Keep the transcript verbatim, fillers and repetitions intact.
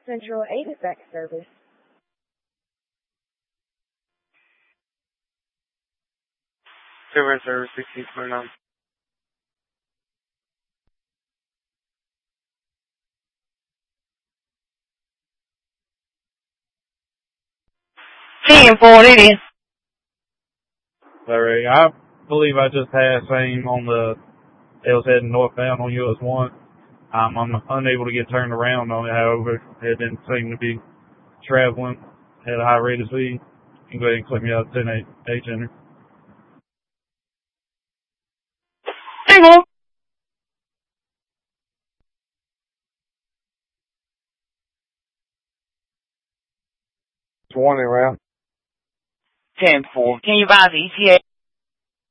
Central eight effect service. Silver service sixteen twenty-nine. ten forty. Larry, I believe I just had same on the, it was heading northbound on U S one. Um, I'm unable to get turned around on it, however, it didn't seem to be traveling at a high rate of speed. You can go ahead and click me out ten H enter. Single. It's one around. ten four. Can you advise E T A?